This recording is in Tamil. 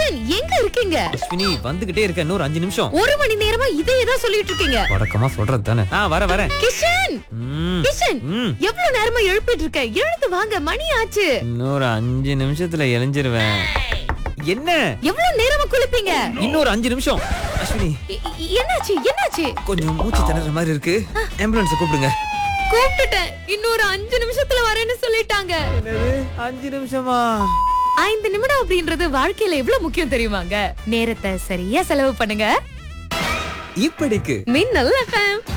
கிஷன் எங்க இருக்கீங்க? அஸ்வினி வந்துகிட்டே இருக்க, இன்னொரு 5 நிமிஷம். 1 மணி நேரமா இதே தான் சொல்லிட்டு இருக்கீங்க. வடக்கமா சொல்றது தானே. வரேன். கிஷன் ம், கிஷன் ம். எவ்வளவு நேரமா எழுப்பிட்டு இருக்க? எழுந்து வாங்க, மணி ஆச்சு. இன்னொரு 5 நிமிஷத்துல எழிஞ்சிருவேன். என்ன? எவ்வளவு நேரமா குளிப்பீங்க? இன்னொரு 5 நிமிஷம். அஸ்வினி என்னாச்சு? கொஞ்சம் மூச்சு திணற மாதிரி இருக்கு. ஆம்புலன்ஸ் கூப்பிடுங்க. கூப்பிட்டுட்டேன். இன்னொரு 5 நிமிஷத்துல வரேன்னு சொல்லிட்டாங்க. என்னது 5 நிமிஷமா? 5 நிமிடம் அப்படின்றது வாழ்க்கையில எவ்வளவு முக்கியம் தெரியுமாங்க? நேரத்தை சரியா செலவு பண்ணுங்க. இப்படிக்கு மின்னல் FM.